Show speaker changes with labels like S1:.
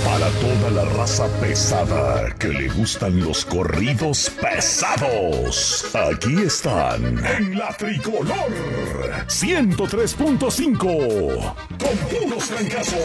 S1: Para toda la raza pesada que le gustan los corridos pesados, aquí están en la Tricolor 103.5 con puros trancazos.